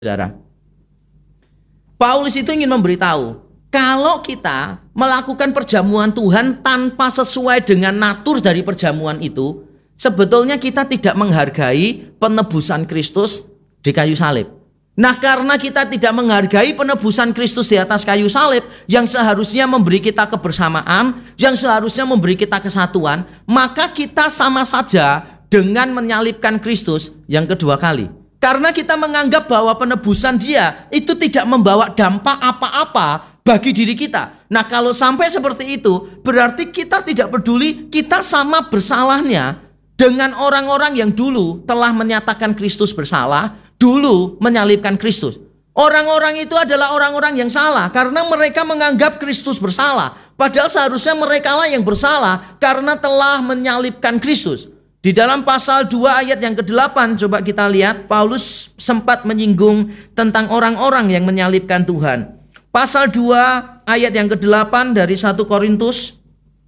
Saudara, Paulus itu ingin memberitahu, kalau kita melakukan perjamuan Tuhan tanpa sesuai dengan natur dari perjamuan itu, sebetulnya kita tidak menghargai penebusan Kristus di kayu salib. Nah, karena kita tidak menghargai penebusan Kristus di atas kayu salib, yang seharusnya memberi kita kebersamaan, yang seharusnya memberi kita kesatuan, maka kita sama saja dengan menyalibkan Kristus yang kedua kali. Karena kita menganggap bahwa penebusan Dia itu tidak membawa dampak apa-apa bagi diri kita. Nah, kalau sampai seperti itu, berarti kita tidak peduli, kita sama bersalahnya dengan orang-orang yang dulu telah menyatakan Kristus bersalah, dulu menyalibkan Kristus. Orang-orang itu adalah orang-orang yang salah karena mereka menganggap Kristus bersalah. Padahal seharusnya merekalah yang bersalah karena telah menyalibkan Kristus. Di dalam pasal 2 ayat yang ke-8, coba kita lihat, Paulus sempat menyinggung tentang orang-orang yang menyalibkan Tuhan. Pasal 2 ayat yang ke-8 dari 1 Korintus.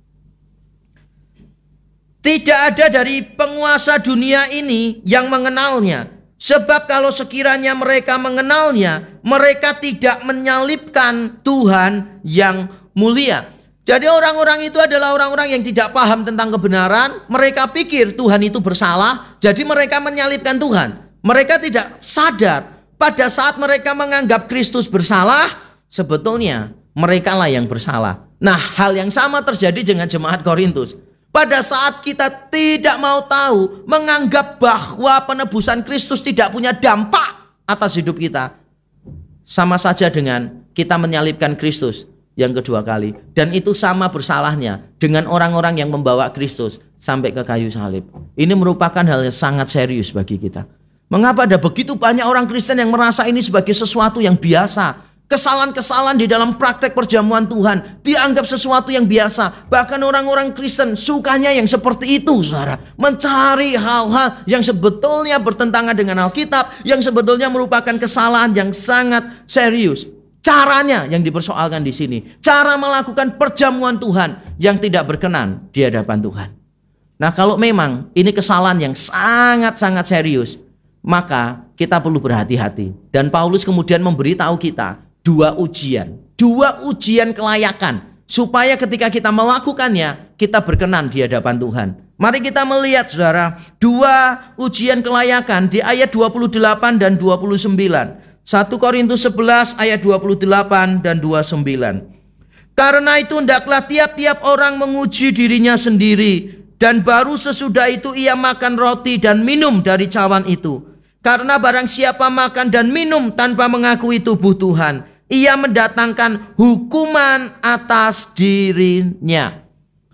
Tidak ada dari penguasa dunia ini yang mengenalnya. Sebab kalau sekiranya mereka mengenalnya, mereka tidak menyalibkan Tuhan yang mulia. Jadi orang-orang itu adalah orang-orang yang tidak paham tentang kebenaran. Mereka pikir Tuhan itu bersalah, jadi mereka menyalibkan Tuhan. Mereka tidak sadar pada saat mereka menganggap Kristus bersalah, sebetulnya merekalah yang bersalah. Nah, hal yang sama terjadi dengan jemaat Korintus. Pada saat kita tidak mau tahu, menganggap bahwa penebusan Kristus tidak punya dampak atas hidup kita, sama saja dengan kita menyalibkan Kristus yang kedua kali. Dan itu sama bersalahnya dengan orang-orang yang membawa Kristus sampai ke kayu salib. Ini merupakan hal yang sangat serius bagi kita. Mengapa ada begitu banyak orang Kristen yang merasa ini sebagai sesuatu yang biasa? Kesalahan-kesalahan di dalam praktek perjamuan Tuhan dianggap sesuatu yang biasa. Bahkan orang-orang Kristen sukanya yang seperti itu, saudara. Mencari hal-hal yang sebetulnya bertentangan dengan Alkitab, yang sebetulnya merupakan kesalahan yang sangat serius. Caranya yang dipersoalkan di sini, cara melakukan perjamuan Tuhan yang tidak berkenan di hadapan Tuhan. Nah, kalau memang ini kesalahan yang sangat-sangat serius, maka kita perlu berhati-hati. Dan Paulus kemudian memberitahu kita dua ujian kelayakan, supaya ketika kita melakukannya, kita berkenan di hadapan Tuhan. Mari kita melihat, saudara, dua ujian kelayakan di ayat 28 dan 29. 1 Korintus 11 ayat 28 dan 29. Karena itu hendaklah tiap-tiap orang menguji dirinya sendiri, dan baru sesudah itu ia makan roti dan minum dari cawan itu. Karena barang siapa makan dan minum tanpa mengakui tubuh Tuhan, ia mendatangkan hukuman atas dirinya.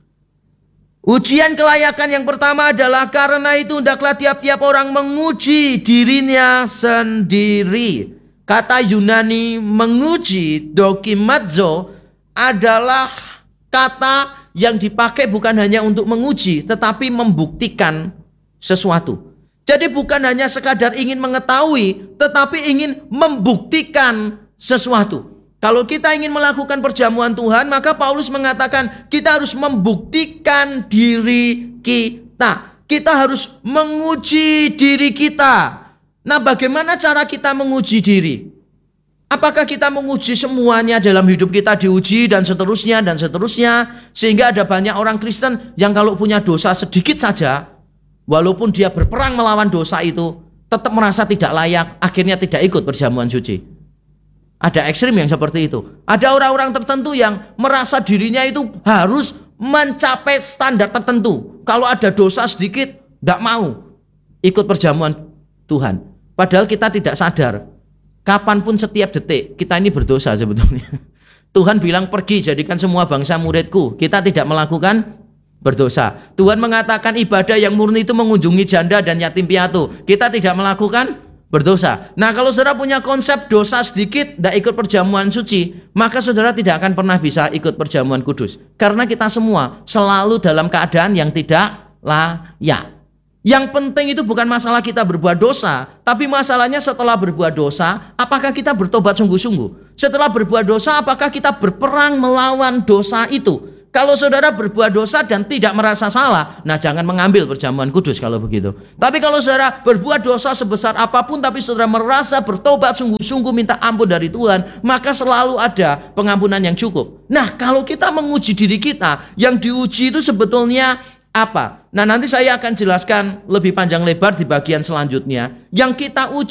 Ujian kelayakan yang pertama adalah karena itu hendaklah tiap-tiap orang menguji dirinya sendiri. Kata Yunani menguji, dokimazo, adalah kata yang dipakai bukan hanya untuk menguji, tetapi membuktikan sesuatu. Jadi bukan hanya sekadar ingin mengetahui, tetapi ingin membuktikan sesuatu. Kalau kita ingin melakukan perjamuan Tuhan, maka Paulus mengatakan kita harus membuktikan diri kita. Kita harus menguji diri kita. Nah, bagaimana cara kita menguji diri? Apakah kita menguji semuanya dalam hidup kita, diuji dan seterusnya, sehingga ada banyak orang Kristen yang kalau punya dosa sedikit saja, walaupun dia berperang melawan dosa itu, tetap merasa tidak layak, akhirnya tidak ikut perjamuan suci. Ada ekstrim yang seperti itu. Ada orang-orang tertentu yang merasa dirinya itu harus mencapai standar tertentu. Kalau ada dosa sedikit, tidak mau ikut perjamuan Tuhan. Padahal kita tidak sadar, kapanpun setiap detik kita ini berdosa sebetulnya. Tuhan bilang pergi jadikan semua bangsa muridku. Kita tidak melakukan berdosa. Tuhan mengatakan ibadah yang murni itu mengunjungi janda dan yatim piatu. Kita tidak melakukan berdosa. Nah, kalau saudara punya konsep dosa sedikit tidak ikut perjamuan suci, maka saudara tidak akan pernah bisa ikut perjamuan kudus. Karena kita semua selalu dalam keadaan yang tidak layak. Yang penting itu bukan masalah kita berbuat dosa, tapi masalahnya setelah berbuat dosa, apakah kita bertobat sungguh-sungguh? Setelah berbuat dosa, apakah kita berperang melawan dosa itu? Kalau saudara berbuat dosa dan tidak merasa salah, nah jangan mengambil perjamuan kudus kalau begitu. Tapi kalau saudara berbuat dosa sebesar apapun, tapi saudara merasa bertobat sungguh-sungguh minta ampun dari Tuhan, maka selalu ada pengampunan yang cukup. Nah, kalau kita menguji diri kita, yang diuji itu sebetulnya apa? Nah, nanti saya akan jelaskan lebih panjang lebar di bagian selanjutnya. Yang kita uji